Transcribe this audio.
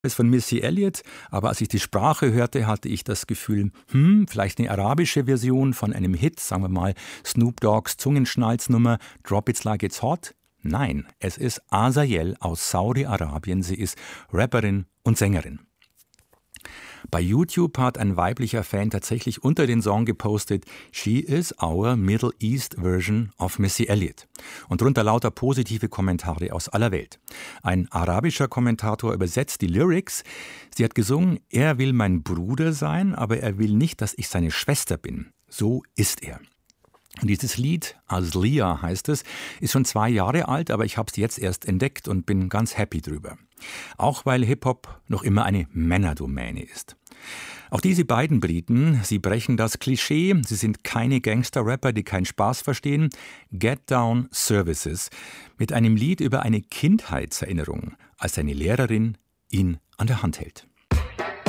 ist von Missy Elliott, aber als ich die Sprache hörte, hatte ich das Gefühl, vielleicht eine arabische Version von einem Hit, sagen wir mal Snoop Dogg's Zungenschnalznummer Drop It Like It's Hot. Nein, es ist Azayel aus Saudi-Arabien. Sie ist Rapperin und Sängerin. Bei YouTube hat ein weiblicher Fan tatsächlich unter den Song gepostet, "She is our Middle East version of Missy Elliott." Und drunter lauter positive Kommentare aus aller Welt. Ein arabischer Kommentator übersetzt die Lyrics. Sie hat gesungen, er will mein Bruder sein, aber er will nicht, dass ich seine Schwester bin. So ist er. Und dieses Lied, Aslia heißt es, ist schon 2 Jahre alt, aber ich habe es jetzt erst entdeckt und bin ganz happy drüber. Auch weil Hip-Hop noch immer eine Männerdomäne ist. Auch diese beiden Briten, sie brechen das Klischee, sie sind keine Gangster-Rapper, die keinen Spaß verstehen. Get Down Services mit einem Lied über eine Kindheitserinnerung, als seine Lehrerin ihn an der Hand hält.